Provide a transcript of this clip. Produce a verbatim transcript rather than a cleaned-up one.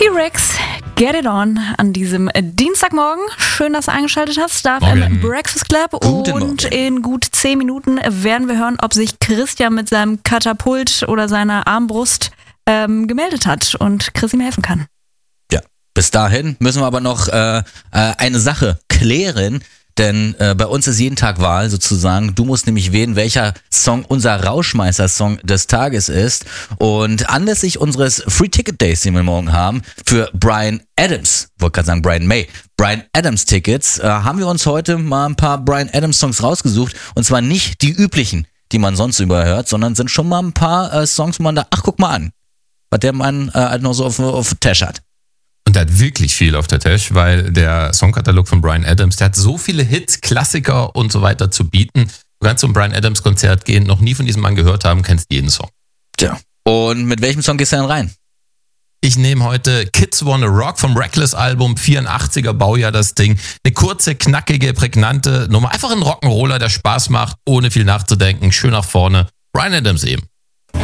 T-Rex, Get It On an diesem Dienstagmorgen. Schön, dass du eingeschaltet hast. Star F M Breakfast Club. Guten und Morgen. In gut zehn Minuten werden wir hören, ob sich Christian mit seinem Katapult oder seiner Armbrust ähm, gemeldet hat und Chris ihm helfen kann. Ja, bis dahin müssen wir aber noch äh, äh, eine Sache klären. Denn äh, bei uns ist jeden Tag Wahl sozusagen. Du musst nämlich wählen, welcher Song unser Rauschmeißer-Song des Tages ist. Und anlässlich unseres Free Ticket Days, den wir morgen haben, für Bryan Adams, wollte gerade sagen Brian May, Bryan Adams Tickets, äh, haben wir uns heute mal ein paar Bryan Adams Songs rausgesucht. Und zwar nicht die üblichen, die man sonst überhört, sondern sind schon mal ein paar äh, Songs, wo man da, ach guck mal an, was der Mann äh, halt noch so auf, auf der Tasche hat. Und der hat wirklich viel auf der Tasche, weil der Songkatalog von Bryan Adams, der hat so viele Hits, Klassiker und so weiter zu bieten. Du kannst zum Bryan Adams Konzert gehen, noch nie von diesem Mann gehört haben, kennst jeden Song. Tja. Und mit welchem Song gehst du denn rein? Ich nehme heute Kids Wanna Rock vom Reckless Album, vierundachtziger Baujahr das Ding. Eine kurze, knackige, prägnante Nummer. Einfach ein Rock'n'Roller, der Spaß macht, ohne viel nachzudenken. Schön nach vorne. Bryan Adams eben.